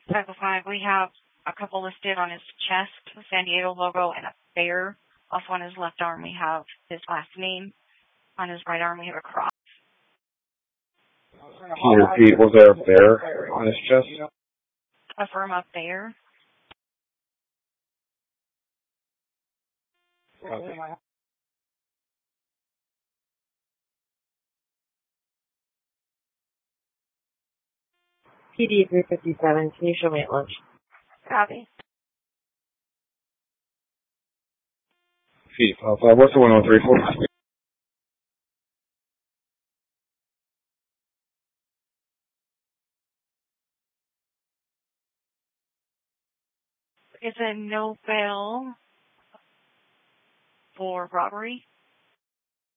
505, we have a couple listed on his chest, the San Diego logo, and a bear. Also on his left arm, we have his last name. On his right arm, we have a cross. Can you repeat, was there a bear on his chest? Affirm a bear. Okay. PD 357, can you show me at lunch? Copy. PD 505, what's the 1034? It's a no bail for robbery.